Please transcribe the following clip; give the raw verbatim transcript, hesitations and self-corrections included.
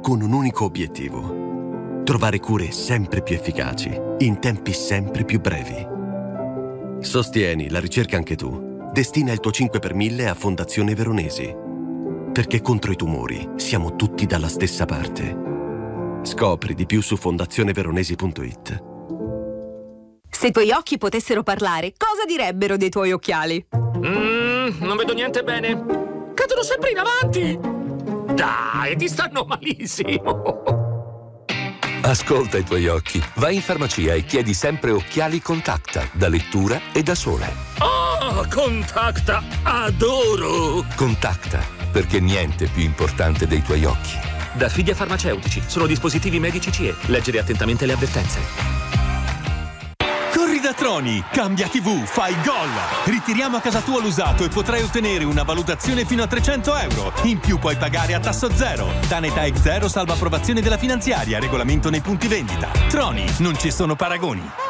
con un unico obiettivo: trovare cure sempre più efficaci, in tempi sempre più brevi. Sostieni la ricerca anche tu. Destina il tuo cinque per mille a Fondazione Veronesi. Perché contro i tumori siamo tutti dalla stessa parte. Scopri di più su fondazioneveronesi punto it. Se i tuoi occhi potessero parlare, cosa direbbero dei tuoi occhiali? Mm, non vedo niente bene. Cadono sempre in avanti. Dai, ti stanno malissimo. Ascolta i tuoi occhi. Vai in farmacia e chiedi sempre occhiali Contacta, da lettura e da sole. Oh, Contacta, adoro! Contacta, perché niente è più importante dei tuoi occhi. Da Fidia Farmaceutici. Sono dispositivi medici C E. Leggere attentamente le avvertenze. Corri da Troni, cambia tivù, fai gol! Ritiriamo a casa tua l'usato e potrai ottenere una valutazione fino a trecento euro. In più puoi pagare a tasso zero. Danetaec zero salva approvazione della finanziaria, regolamento nei punti vendita. Troni, non ci sono paragoni.